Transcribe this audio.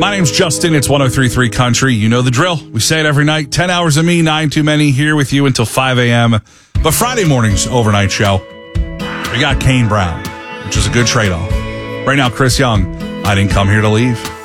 My name's Justin. It's 103.3 Country. You know the drill. We say it every night. 10 hours of me, 9 too many, here with you until 5 a.m. But Friday morning's overnight show, we got Kane Brown, which is a good trade-off. Right now, Chris Young, I didn't come here to leave.